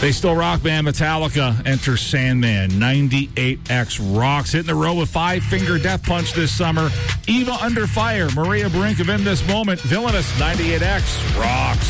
They still rock, man. Metallica enters Sandman. 98X rocks. Hitting the road with Five Finger Death Punch this summer. Eva Under Fire. Maria Brink of In This Moment. Villainous. 98X rocks.